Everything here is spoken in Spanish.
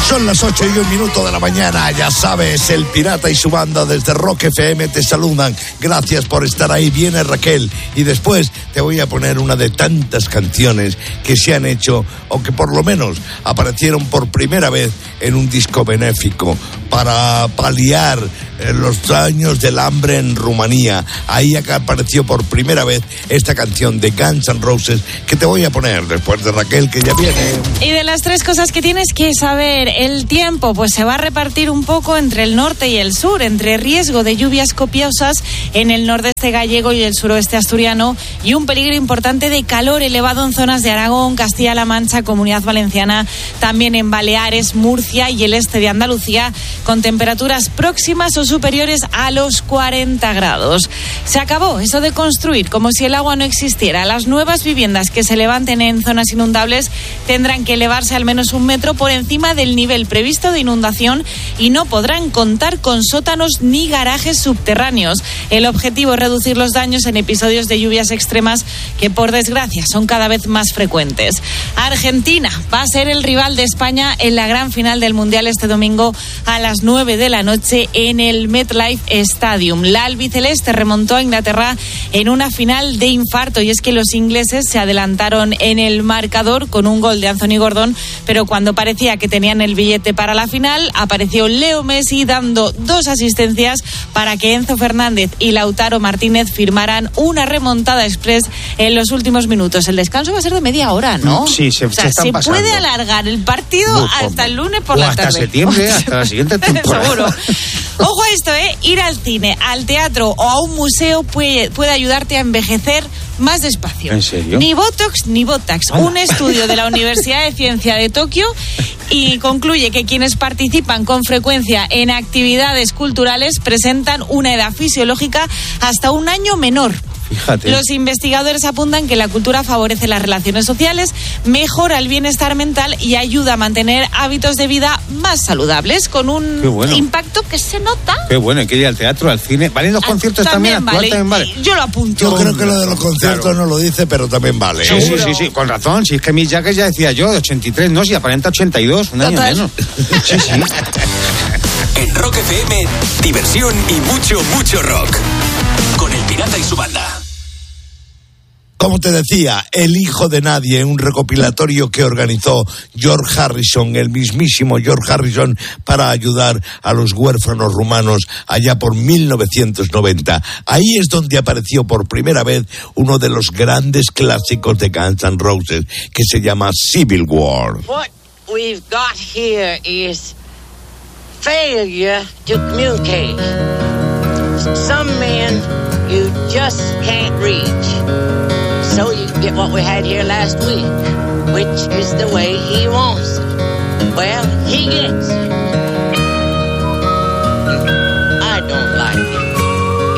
Son las 8:01 de la mañana, ya sabes, el Pirata y su banda desde Rock FM te saludan. Gracias por estar ahí, viene Raquel. Y después te voy a poner una de tantas canciones que se han hecho, o que por lo menos aparecieron por primera vez en un disco benéfico, para paliar los daños del hambre en Rumanía. Ahí acá apareció por primera vez esta canción de Guns N' Roses, que te voy a poner después de Raquel, que ya viene. Y de las tres cosas que tienes que saber, el tiempo pues se va a repartir un poco entre el norte y el sur, entre riesgo de lluvias copiosas en el nordeste gallego y el suroeste asturiano, y un peligro importante de calor elevado en zonas de Aragón, Castilla-La Mancha, Comunidad Valenciana, también en Baleares, Murcia y el este de Andalucía, con temperaturas próximas o superiores a los 40 grados. Se acabó eso de construir como si el agua no existiera. Las nuevas viviendas que se levanten en zonas inundables tendrán que elevarse al menos 1 metro por encima del nivel previsto de inundación y no podrán contar con sótanos ni garajes subterráneos. El objetivo es reducir los daños en episodios de lluvias extremas que, por desgracia, son cada vez más frecuentes. Argentina va a ser el rival de España en la gran final del Mundial este domingo a las 9 de la noche en el MetLife Stadium. La albiceleste remontó a Inglaterra en una final de infarto, y es que los ingleses se adelantaron en el marcador con un gol de Anthony Gordon, pero cuando parecía que tenían el billete para la final, apareció Leo Messi dando 2 asistencias para que Enzo Fernández y Lautaro Martínez firmaran una remontada express en los últimos minutos. El descanso va a ser de media hora, ¿no? Sí, se están pasando. Se puede alargar el partido hasta el lunes por la tarde. Hasta septiembre, hasta la siguiente temporada. Seguro. Ojo a esto, ir al cine, al teatro o a un museo puede ayudarte a envejecer más despacio. ¿En serio? Ni Botox ni Botox. Un estudio de la Universidad de Ciencia de Tokio y concluye que quienes participan con frecuencia en actividades culturales presentan una edad fisiológica hasta 1 año menor. Fíjate. Los investigadores apuntan que la cultura favorece las relaciones sociales, mejora el bienestar mental y ayuda a mantener hábitos de vida más saludables, con un impacto que se nota. Qué bueno, hay que ir al teatro, al cine. ¿Valen los conciertos también? También vale. Yo lo apunto. Yo creo que lo de los conciertos no lo dice, pero también vale. Sí, con razón. Si es que Mick Jagger ya decía yo, de 83, no, si aparenta 82, un año menos. Sí. En Rock FM, diversión y mucho rock. Con el Pirata y su banda. Como te decía, El hijo de nadie, un recopilatorio que organizó George Harrison, el mismísimo George Harrison, para ayudar a los huérfanos rumanos allá por 1990. Ahí es donde apareció por primera vez uno de los grandes clásicos de Guns N' Roses, que se llama Civil War. What we've got here is failure to communicate. Some men you just can't reach. So you get what we had here last week, which is the way he wants it. Well, he gets it. I don't like it.